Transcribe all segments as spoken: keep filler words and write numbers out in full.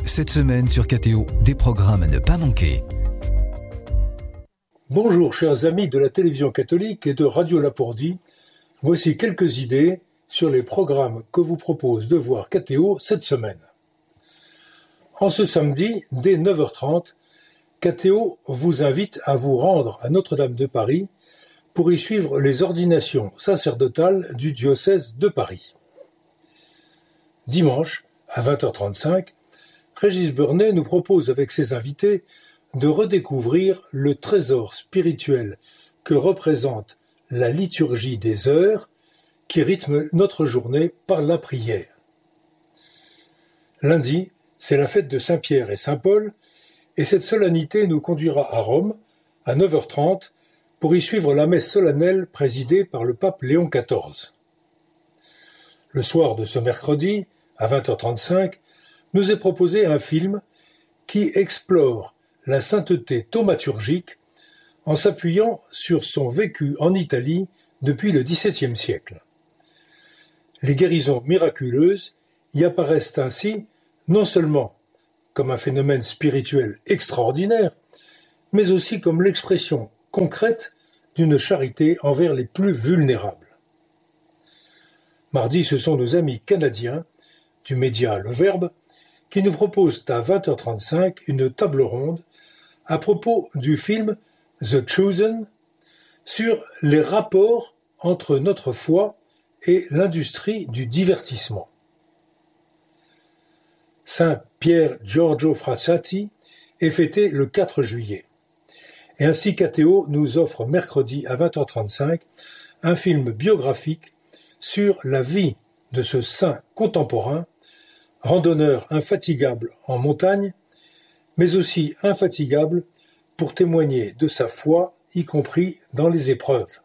Cette semaine sur K T O, des programmes à ne pas manquer. Bonjour chers amis de la télévision catholique et de Radio Lapourdie. Voici quelques idées sur les programmes que vous propose de voir K T O cette semaine. En ce samedi, dès neuf heures trente, K T O vous invite à vous rendre à Notre-Dame de Paris pour y suivre les ordinations sacerdotales du diocèse de Paris. Dimanche, à vingt heures trente-cinq, Régis Burnet nous propose avec ses invités de redécouvrir le trésor spirituel que représente la liturgie des heures qui rythme notre journée par la prière. Lundi, c'est la fête de Saint-Pierre et Saint-Paul, et cette solennité nous conduira à Rome, à neuf heures trente, pour y suivre la messe solennelle présidée par le pape Léon quatorze. Le soir de ce mercredi, à vingt heures trente-cinq, nous est proposé un film qui explore la sainteté thaumaturgique en s'appuyant sur son vécu en Italie depuis le dix-septième siècle. Les guérisons miraculeuses y apparaissent ainsi non seulement comme un phénomène spirituel extraordinaire, mais aussi comme l'expression concrète d'une charité envers les plus vulnérables. Mardi, ce sont nos amis canadiens du média Le Verbe qui nous proposent à vingt heures trente-cinq une table ronde à propos du film The Chosen sur les rapports entre notre foi et l'industrie du divertissement. Saint Pier Giorgio Frassati est fêté le quatre juillet. Et ainsi K T O nous offre mercredi à vingt heures trente-cinq un film biographique sur la vie de ce saint contemporain, randonneur infatigable en montagne, mais aussi infatigable pour témoigner de sa foi, y compris dans les épreuves.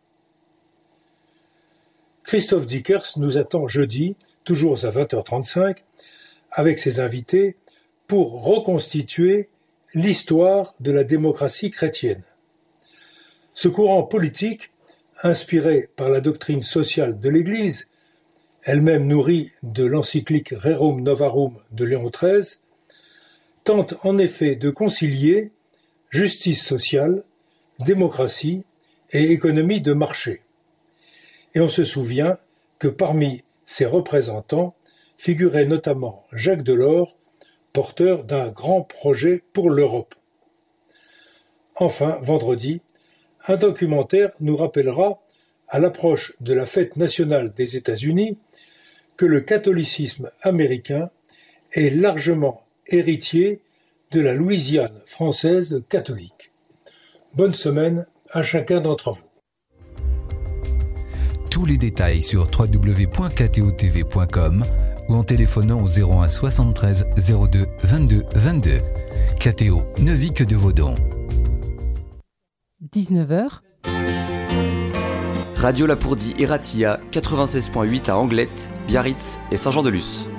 Christophe Dickers nous attend jeudi, toujours à vingt heures trente-cinq, avec ses invités, pour reconstituer l'histoire de la démocratie chrétienne. Ce courant politique, inspiré par la doctrine sociale de l'Église, elle-même nourrie de l'encyclique Rerum Novarum de Léon treize, tente en effet de concilier justice sociale, démocratie et économie de marché. Et on se souvient que parmi ses représentants figurait notamment Jacques Delors, porteur d'un grand projet pour l'Europe. Enfin, vendredi, un documentaire nous rappellera, à l'approche de la fête nationale des États-Unis, que le catholicisme américain est largement héritier de la Louisiane française catholique. Bonne semaine à chacun d'entre vous. Tous les détails sur w w w point k t o t v point com ou en téléphonant au zéro un soixante-treize zéro deux vingt-deux vingt-deux. K T O ne vit que de vos dons. dix-neuf heures. Radio Lapourdie et Ratia, quatre-vingt-seize virgule huit à Anglette, Biarritz et Saint-Jean-de-Luz.